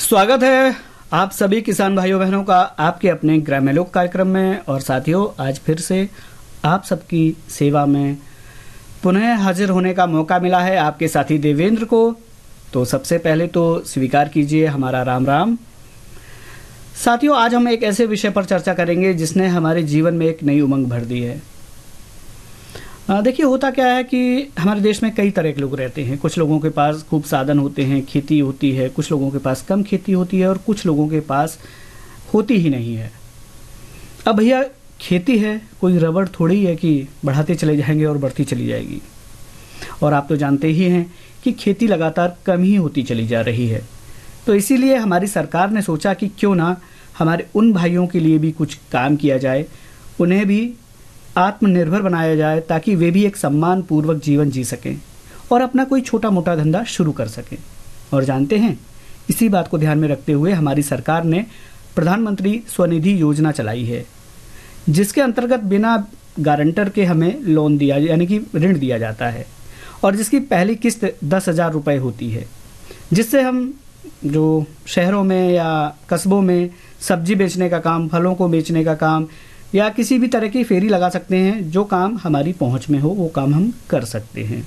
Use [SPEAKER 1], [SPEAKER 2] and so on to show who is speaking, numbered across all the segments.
[SPEAKER 1] स्वागत है आप सभी किसान भाइयों बहनों का आपके अपने ग्राम्यलोक कार्यक्रम में। और साथियों, आज फिर से आप सबकी सेवा में पुनः हाजिर होने का मौका मिला है आपके साथी देवेंद्र को। तो सबसे पहले तो स्वीकार कीजिए हमारा राम राम। साथियों, आज हम एक ऐसे विषय पर चर्चा करेंगे जिसने हमारे जीवन में एक नई उमंग भर दी है। देखिए, होता क्या है कि हमारे देश में कई तरह के लोग रहते हैं। कुछ लोगों के पास खूब साधन होते हैं, खेती होती है, कुछ लोगों के पास कम खेती होती है और कुछ लोगों के पास होती ही नहीं है। अब भैया, खेती है, कोई रबड़ थोड़ी है कि बढ़ाते चले जाएंगे और बढ़ती चली जाएगी। और आप तो जानते ही हैं कि खेती लगातार कम ही होती चली जा रही है। तो इसीलिए हमारी सरकार ने सोचा कि क्यों ना हमारे उन भाइयों के लिए भी कुछ काम किया जाए, उन्हें भी आत्मनिर्भर बनाया जाए ताकि वे भी एक सम्मान पूर्वक जीवन जी सकें और अपना कोई छोटा मोटा धंधा शुरू कर सकें। और जानते हैं, इसी बात को ध्यान में रखते हुए हमारी सरकार ने प्रधानमंत्री स्वनिधि योजना चलाई है, जिसके अंतर्गत बिना गारंटर के हमें लोन दिया यानी कि ऋण दिया जाता है और जिसकी पहली किस्त 10,000 रुपये होती है, जिससे हम जो शहरों में या कस्बों में सब्जी बेचने का काम, फलों को बेचने का काम या किसी भी तरह की फेरी लगा सकते हैं। जो काम हमारी पहुंच में हो वो काम हम कर सकते हैं।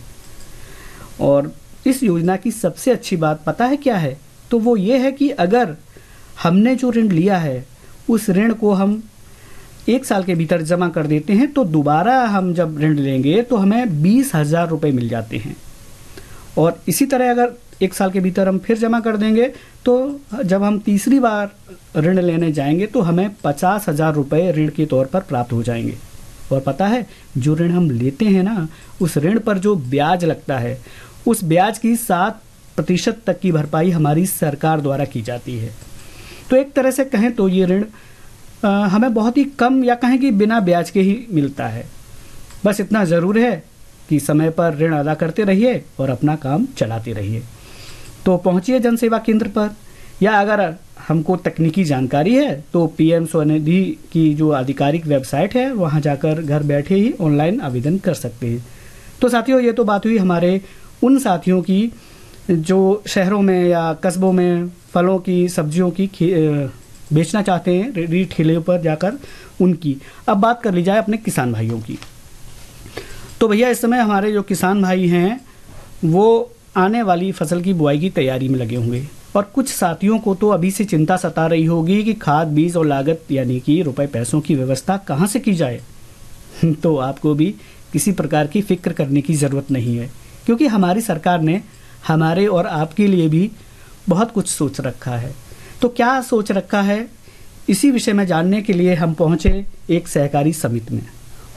[SPEAKER 1] और इस योजना की सबसे अच्छी बात पता है क्या है? तो वो ये है कि अगर हमने जो ऋण लिया है उस ऋण को हम 1 साल के भीतर जमा कर देते हैं तो दोबारा हम जब ऋण लेंगे तो हमें 20,000 रुपये मिल जाते हैं। और इसी तरह अगर 1 साल के भीतर हम फिर जमा कर देंगे तो जब हम तीसरी बार ऋण लेने जाएंगे तो हमें 50,000 रुपये ऋण के तौर पर प्राप्त हो जाएंगे। और पता है, जो ऋण हम लेते हैं ना, उस ऋण पर जो ब्याज लगता है उस ब्याज की 7% तक की भरपाई हमारी सरकार द्वारा की जाती है। तो एक तरह से कहें तो ये ऋण हमें बहुत ही कम या कहें कि बिना ब्याज के ही मिलता है। बस इतना ज़रूर है कि समय पर ऋण अदा करते रहिए और अपना काम चलाते रहिए। तो पहुंचिए जन सेवा केंद्र पर, या अगर हमको तकनीकी जानकारी है तो पीएम स्वनिधि की जो आधिकारिक वेबसाइट है वहां जाकर घर बैठे ही ऑनलाइन आवेदन कर सकते हैं। तो साथियों, ये तो बात हुई हमारे उन साथियों की जो शहरों में या कस्बों में फलों की, सब्जियों की बेचना चाहते हैं रेडी ठेले पर जाकर, उनकी। अब बात कर ली जाए अपने किसान भाइयों की। तो भैया, इस समय हमारे जो किसान भाई हैं वो आने वाली फसल की बुआई की तैयारी में लगे होंगे और कुछ साथियों को तो अभी से चिंता सता रही होगी कि खाद, बीज और लागत यानी कि रुपए पैसों की व्यवस्था कहाँ से की जाए। तो आपको भी किसी प्रकार की फिक्र करने की ज़रूरत नहीं है, क्योंकि हमारी सरकार ने हमारे और आपके लिए भी बहुत कुछ सोच रखा है। तो क्या सोच रखा है, इसी विषय में जानने के लिए हम पहुँचे एक सहकारी समिति में।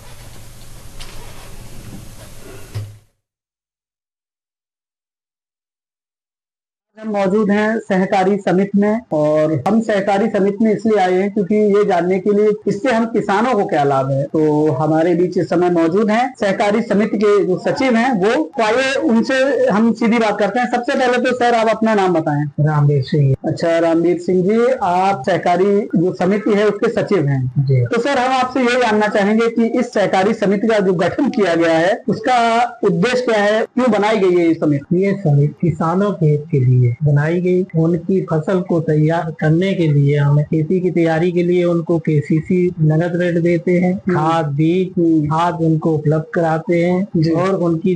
[SPEAKER 2] हम मौजूद हैं सहकारी समिति में, और हम सहकारी समिति में इसलिए आए हैं क्योंकि ये जानने के लिए इससे हम किसानों को क्या लाभ है। तो हमारे बीच इस समय मौजूद हैं सहकारी समिति के जो सचिव हैं वो, तो आइए उनसे हम सीधी बात करते हैं। सबसे पहले तो सर, आप अपना नाम बताएं।
[SPEAKER 3] रामवीर सिंह।
[SPEAKER 2] अच्छा, रामवीर सिंह जी, आप सहकारी जो समिति है उसके सचिव हैं
[SPEAKER 3] जी।
[SPEAKER 2] तो सर, हम आपसे ये जानना चाहेंगे कि इस सहकारी समिति का जो गठन किया गया है उसका उद्देश्य क्या है, क्यों बनाई गई है ये समिति?
[SPEAKER 3] ये समिति किसानों के हित के लिए बनाई गई। उनकी फसल को तैयार करने के लिए, हमें खेती की तैयारी के लिए उनको केसीसी नगद ऋण देते हैं, खाद, बीज, खाद उनको उपलब्ध कराते हैं और उनकी